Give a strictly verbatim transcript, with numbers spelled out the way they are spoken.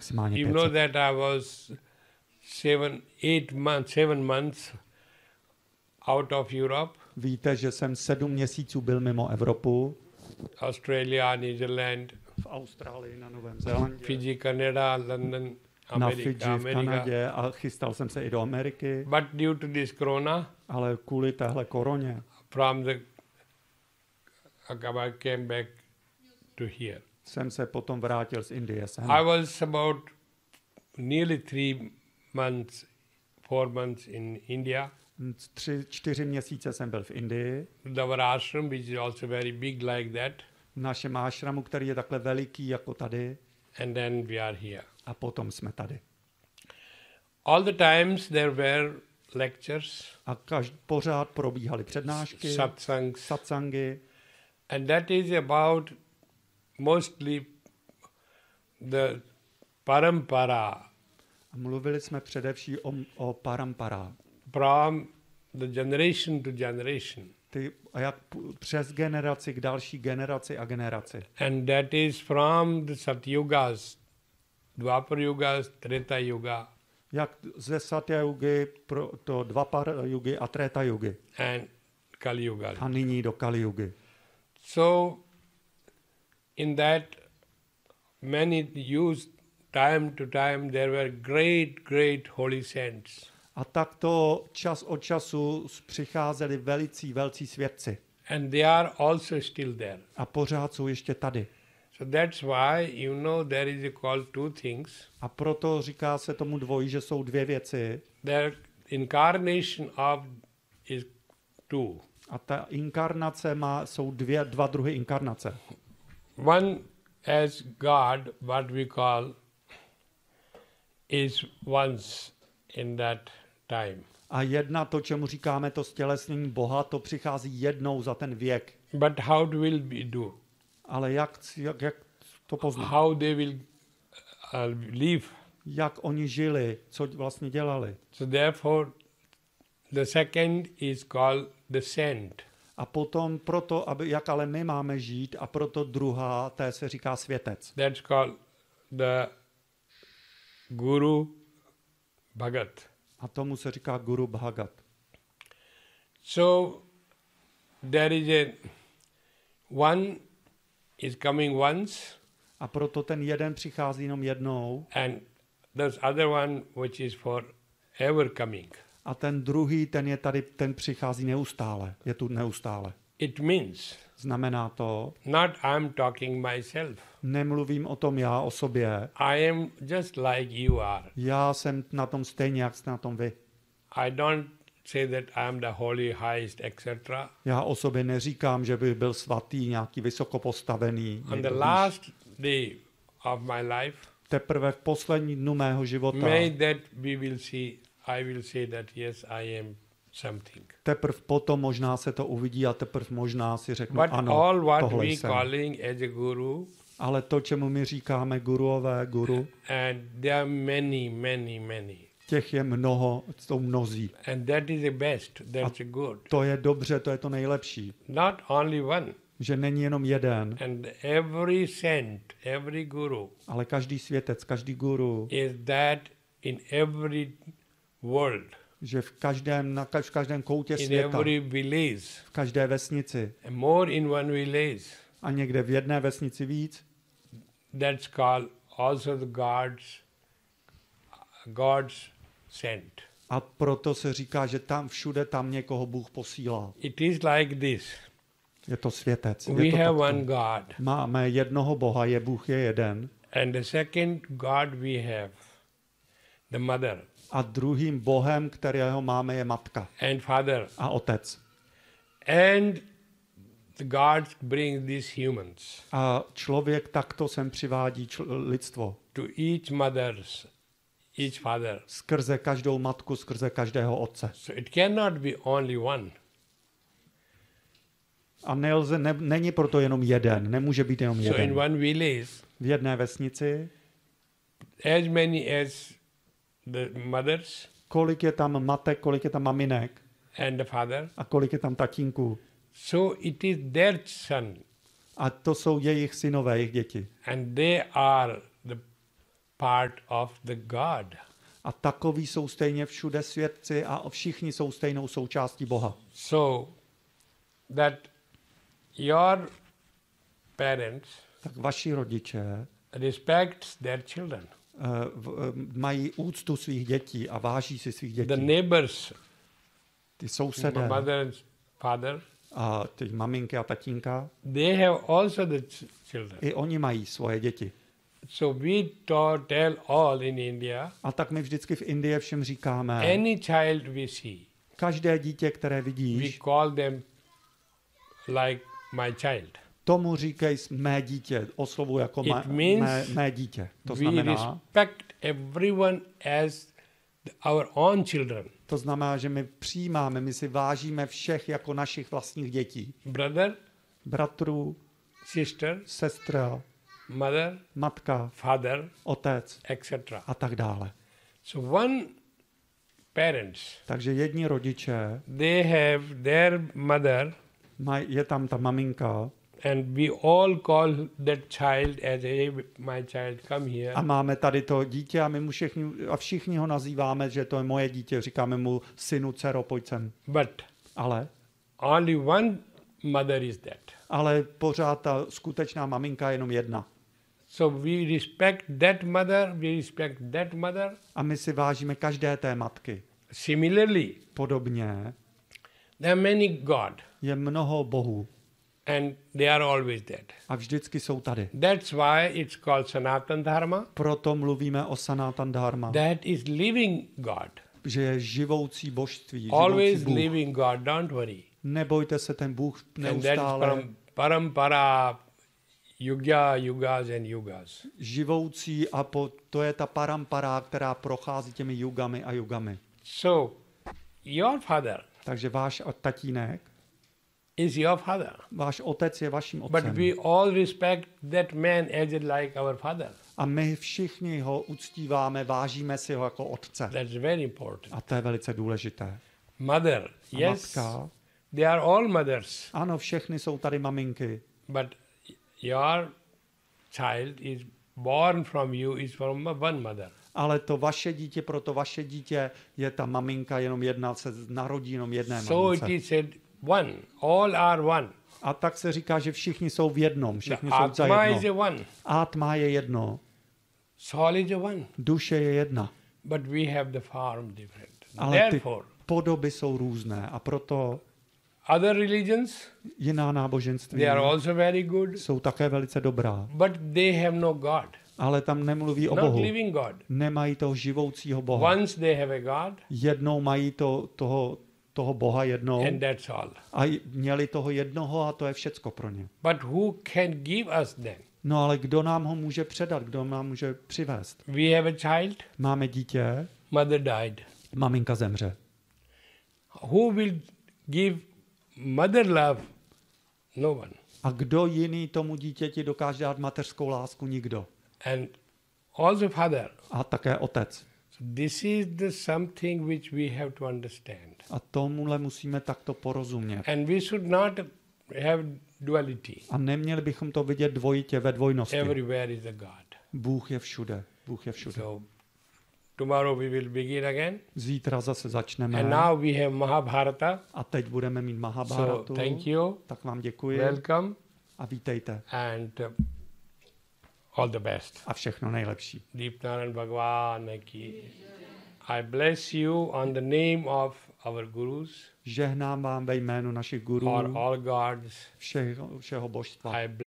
maximálně You pět know set. that I was seven, eight months, seven months out of Europe, Víte, že jsem sedm měsíců byl mimo Evropu, Australia, New Zealand, v Austrálii, na Novém Zélandě, Fiji, Canada, London, na America, Fidži, v America. Kanadě a chystal jsem se i do Ameriky, But due to this corona, ale kvůli téhle koroně from the I came back to here. jsem se potom vrátil z Indie sem. I was about nearly three months, four months in India. Tři, čtyři měsíce jsem byl v Indii, Our ashram, which is also very big like that, v našem ášramu, který je takhle veliký jako tady, and then we are here. a potom jsme tady. All the times there were lectures, A každ, pořád probíhaly přednášky, satsangs, satsangy, and that is about mostly the parampara a mluvili jsme především o, o parampara. from the generation to generation. Ty, a jak p- přes generaci k další generaci a generaci. And that is from the Satyugas, Dwapar Yugas, Treta Yuga, Jak ze Satya Yugy, pro to Dvapar Yugy a Treta Yugy. and Kali Yuga. A nyní do Kali Yugy. So, in that, many used time to time, there were great, great holy saints. A takto čas od času přicházeli velicí, velcí svědci. And they are also still there. A pořád jsou ještě tady. So that's why, you know, there is a call two things. A proto říká se tomu dvojí, že jsou dvě věci. The incarnation of is two. A ta inkarnace má, jsou dvě, dva druhy inkarnace. One as God, what we call, is once in that time. A jedna, to, čemu říkáme to stělesnění Boha, to přichází jednou za ten věk. But how will we do? Ale jak, jak, jak to poznat? How they will uh, live? Jak oni žili, co vlastně dělali. So therefore, the second is called the saint. A potom proto, aby, jak ale my máme žít, a proto druhá, té se říká světec. That's called the Guru Bhagat. A tomu se říká Guru Bhagat. So there is a one is coming once, A proto ten jeden přichází jenom jednou and there's other one which is for ever coming. a ten druhý, ten je tady, ten přichází neustále. Je tu neustále. It means Znamená to, not I'm talking myself. nemluvím o tom já, o sobě. I am just like you are. Já jsem na tom stejně, jak jste na tom vy. I don't say that I am the holy, highest, et cetera. Já o sobě neříkám, že bych byl svatý, nějaký vysoko postavený. On the někdo last day of my life, teprve v poslední dnu mého života, may that we will see, I will say that yes, I am something. teprve potom možná se to uvidí a teprve možná si řeknu, But ano, all what tohle we jsem. calling as a guru, Ale to, čemu my říkáme guruové, guru, and there are many, many, many. těch je mnoho, jsou mnozí. And that is the best, that's a good. To je dobře, to je to nejlepší. Not only one. Že není jenom jeden, And every saint, every guru ale každý světec, každý guru, is that in every world, že v každém, na kaž- v každém koutě in světa, every village, v každé vesnici and more in one village, a někde v jedné vesnici víc, that's called also the God's, God's sent. a proto se říká, že tam všude tam někoho Bůh posílá. It is like this. Je to světec. We Je to have takto. one God. Máme jednoho Boha, je Bůh je jeden. And the second God we have, the mother A druhým Bohem, kterého máme, je matka and father. a otec. And the God brings these humans A člověk takto sem přivádí čl- lidstvo. to each mothers, each father. Skrze každou matku, skrze každého otce. So it cannot be only one. A nelze, ne, není proto jenom jeden, nemůže být jenom So in jeden. one village, V jedné vesnici, as many as the mothers kolik je tam matek, kolik je tam maminek and the father, a kolik je tam tatínků. so it is their son, A to jsou jejich synové, jejich děti. and they are the part of the God. A takoví jsou stejně všude svědci a všichni jsou stejnou součástí Boha. So that your parents Tak vaši rodiče respect their children. uh, v, uh, mají úctu svých dětí a váží si svých dětí. The neighbors, Ty sousedé mother and father, a ty maminky a tatínka, they have also the ch- children. i oni mají svoje děti. So we ta- tell all in India, A tak my vždycky v Indii všem říkáme, any child we see, každé dítě, které we vidíš, call them like my child. tomu říkej mé dítě, oslovu jako It mé, means mé, mé dítě. To We znamená, respect everyone as our own children. to znamená, že my přijímáme, my si vážíme všech jako našich vlastních dětí. Brother, Bratrů, sister, sestra, mother, matka, father, otec et cetera. a tak dále. So one parents, Takže jedni rodiče, they have their mother, maj, je tam ta maminka and we all call that child as a my child, come here. a máme tady to dítě a my mu všichni, a všichni ho nazýváme, že to je moje dítě, říkáme mu synu, dcero, pojď sem. But Ale, only one mother is that. ale pořád ta skutečná maminka je jenom jedna. So we respect that mother, we respect that mother. A my si vážíme každé té matky. Similarly, Podobně there are many God, je mnoho bohů and they are always dead. a vždycky jsou tady. That's why it's called Sanatan Dharma. Proto mluvíme o Sanatan Dharma, That is living God. že je živoucí božství, živoucí Always Bůh. living God, don't worry. Nebojte se, ten Bůh And that is neustále param, parampara, yuga, yugas and yugas. živoucí a po, to je ta parampara, která prochází těmi jugami a jugami. So, your father Takže váš tatínek, is your father. váš otec je vaším But otcem. we all respect that man as it like our father. A my všichni ho uctíváme, vážíme si ho jako otce. That's very important. A to je velice důležité. Mother, A yes, matka, they are all mothers. ano, všechny jsou tady maminky, But your child is born from you is from one mother. ale to vaše dítě, pro to vaše dítě je ta maminka jenom jedna, se narodí jenom jedné So it mamince. is said one. All are one. A tak se říká, že všichni jsou v jednom, The všichni jsou za Atma is jedno. a one. Atma je jedno, Soul is a one. duše je jedna, But we have the form different. ale ty Therefore, podoby jsou různé a proto other religions, jiná náboženství they are also very good. jsou také velice dobrá, But they have no God. ale tam nemluví o Not Bohu. living God. Nemají toho živoucího Boha. Once they have a God, Jednou mají to, toho, toho Boha jednou and that's all. a j- měli toho jednoho a to je všecko pro ně. But who can give us then? No ale kdo nám ho může předat, kdo nám může přivést? We have a child, Máme dítě, mother died. maminka zemře. Who will give mother love? No one. A kdo jiný tomu dítěti dokáže dát mateřskou lásku? Nikdo. And also father. A také otec. So this is the something which we have to understand. A tomuhle musíme takto porozumět. And we should not have duality. A neměli bychom to vidět dvojitě ve dvojnosti. Everywhere is a God. Bůh je všude. Bůh je všude. So tomorrow we will begin again. Zítra zase začneme. And now we have Mahabharata. A teď budeme mít So Mahabharatu. thank you. Tak vám děkuji Welcome a vítejte. and uh, all the best. A všechno nejlepší. Deep Narayan Bhagwan ki. I bless you on the name of our gurus Žehnám vám ve jménu našich or gurů, all gods. všeho, všeho božstva. I bless